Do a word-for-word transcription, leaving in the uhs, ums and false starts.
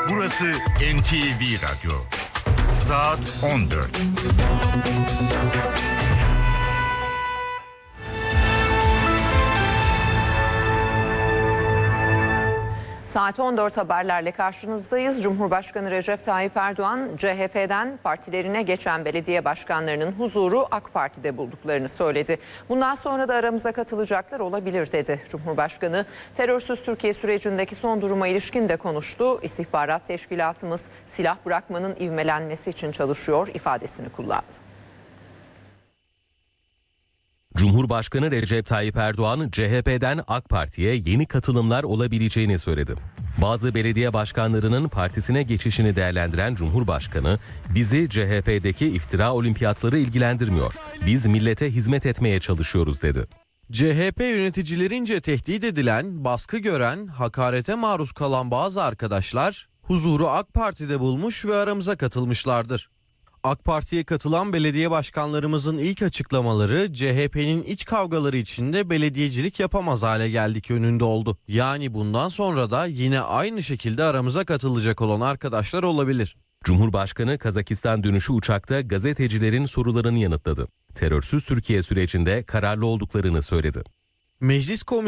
Burası N T V Radyo. Saat on dört. Saat on dört haberlerle karşınızdayız. Cumhurbaşkanı Recep Tayyip Erdoğan, C H P'den partilerine geçen belediye başkanlarının huzuru AK Parti'de bulduklarını söyledi. Bundan sonra da aramıza katılacaklar olabilir dedi. Cumhurbaşkanı, terörsüz Türkiye sürecindeki son duruma ilişkin de konuştu. İstihbarat teşkilatımız silah bırakmanın ivmelenmesi için çalışıyor ifadesini kullandı. Cumhurbaşkanı Recep Tayyip Erdoğan, C H P'den AK Parti'ye yeni katılımlar olabileceğini söyledi. Bazı belediye başkanlarının partisine geçişini değerlendiren Cumhurbaşkanı, bizi C H P'deki iftira olimpiyatları ilgilendirmiyor. Biz millete hizmet etmeye çalışıyoruz dedi. C H P yöneticilerince tehdit edilen, baskı gören, hakarete maruz kalan bazı arkadaşlar huzuru AK Parti'de bulmuş ve aramıza katılmışlardır. AK Parti'ye katılan belediye başkanlarımızın ilk açıklamaları C H P'nin iç kavgaları içinde belediyecilik yapamaz hale geldik yönünde oldu. Yani bundan sonra da yine aynı şekilde aramıza katılacak olan arkadaşlar olabilir. Cumhurbaşkanı Kazakistan dönüşü uçakta gazetecilerin sorularını yanıtladı. Terörsüz Türkiye sürecinde kararlı olduklarını söyledi. Meclis Komisyonu